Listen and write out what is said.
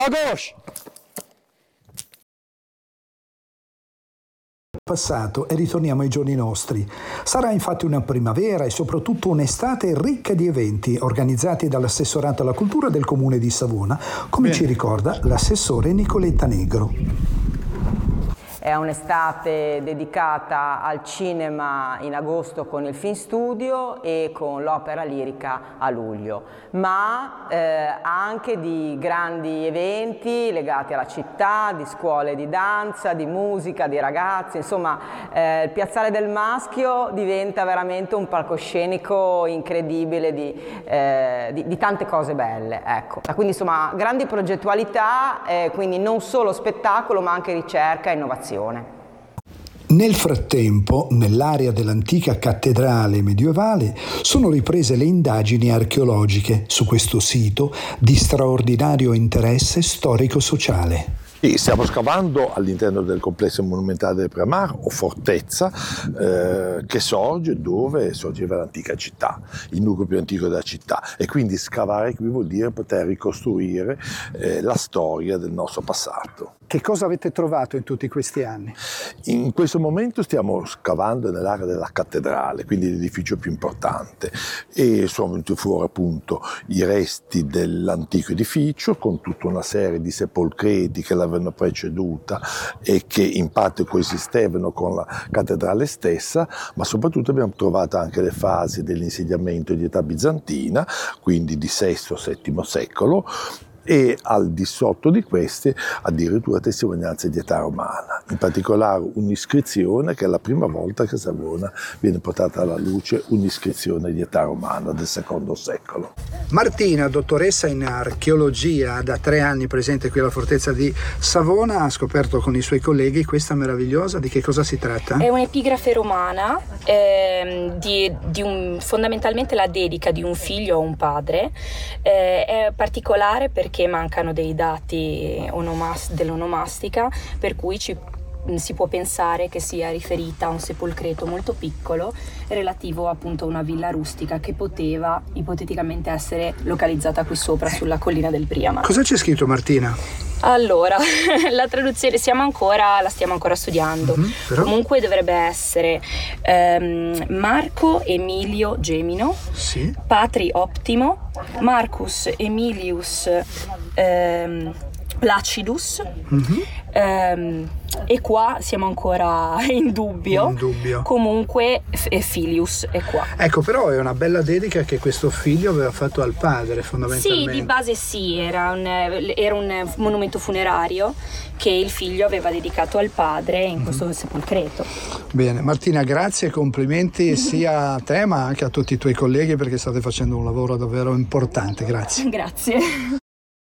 A gauche! Passato e ritorniamo ai giorni nostri. Sarà infatti una primavera e soprattutto un'estate ricca di eventi organizzati dall'assessorato alla cultura del comune di Savona, come ci ricorda l'assessore Nicoletta Negro. È un'estate dedicata al cinema in agosto con il Film Studio e con l'opera lirica a luglio, ma anche di grandi eventi legati alla città, di scuole di danza, di musica, di ragazzi, insomma il Piazzale del Maschio diventa veramente un palcoscenico incredibile di tante cose belle, ecco. Quindi insomma grandi progettualità, quindi non solo spettacolo ma anche ricerca e innovazione. Nel frattempo, nell'area dell'antica cattedrale medievale, sono riprese le indagini archeologiche su questo sito di straordinario interesse storico-sociale. Sì, stiamo scavando all'interno del complesso monumentale del Pramar, o fortezza, che sorge dove sorgeva l'antica città, il nucleo più antico della città, e quindi scavare qui vuol dire poter ricostruire la storia del nostro passato. Che cosa avete trovato in tutti questi anni? In questo momento stiamo scavando nell'area della cattedrale, quindi l'edificio più importante, e sono venuti fuori appunto i resti dell'antico edificio con tutta una serie di sepolcreti che l'avevano preceduta e che in parte coesistevano con la cattedrale stessa, ma soprattutto abbiamo trovato anche le fasi dell'insediamento di età bizantina, quindi di VI-VII secolo, e al di sotto di queste addirittura testimonianze di età romana, in particolare un'iscrizione che è la prima volta che a Savona viene portata alla luce un'iscrizione di età romana del II secolo. Martina, dottoressa in archeologia, da 3 anni presente qui alla fortezza di Savona, ha scoperto con i suoi colleghi questa meravigliosa. Di che cosa si tratta? È un'epigrafe romana, fondamentalmente la dedica di un figlio a un padre. È particolare perché mancano dei dati dell'onomastica, per cui si può pensare che sia riferita a un sepolcreto molto piccolo relativo appunto a una villa rustica che poteva ipoteticamente essere localizzata qui sopra sulla collina del Priama. Cosa c'è scritto, Martina? Allora, la traduzione la stiamo ancora studiando. Però? Comunque dovrebbe essere Marco Emilio Gemino, Sì. Patri Optimo, Marcus Emilius Placidus, e qua siamo ancora in dubbio. Comunque Filius è qua. Ecco, però è una bella dedica che questo figlio aveva fatto al padre, fondamentalmente. Sì, di base sì, era un monumento funerario che il figlio aveva dedicato al padre in questo sepolcreto. Bene, Martina, grazie e complimenti sia a te ma anche a tutti i tuoi colleghi, perché state facendo un lavoro davvero importante. Grazie. Grazie.